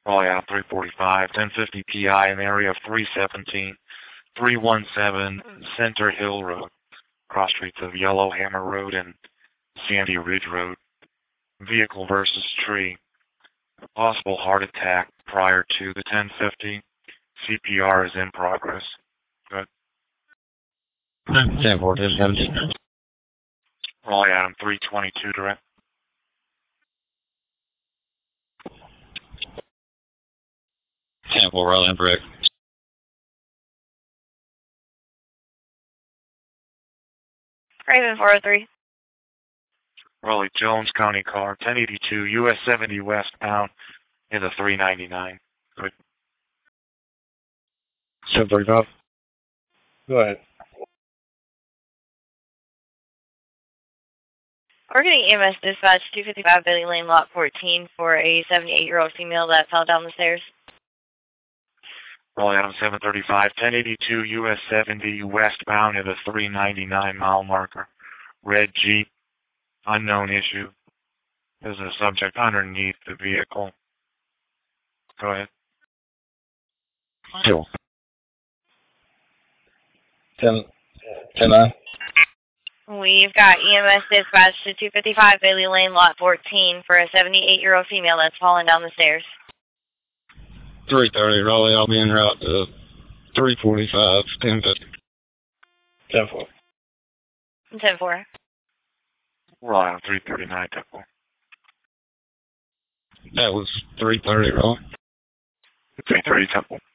Raleigh out 345, 1050 PI in the area of 317, 317 Center Hill Road, cross streets of Yellowhammer Road and Sandy Ridge Road. Vehicle versus tree. Possible heart attack prior to the 1050. CPR is in progress. Good. 10-4, Raleigh Adam 322 direct. Sample Raleigh Brick. Raven 403. Raleigh Jones County car 1082 US 70 westbound in the 399. Good. 735. Go ahead. We're getting EMS dispatch 255 Bailey Lane, lot 14 for a 78-year-old female that fell down the stairs. Raleigh Adam 735 1082 US 70 westbound in the 399 mile marker. Red Jeep. Unknown issue. There's a subject underneath the vehicle. Go ahead. 2. 10-9. We've got EMS dispatch to 255 Bailey Lane, lot 14 for a 78-year-old female that's fallen down the stairs. 330 Raleigh, I'll be en route to 345, 1050. 10-4. 10-4. Raleigh Adam 339 Temple. That was 330 Raleigh. 330 Temple.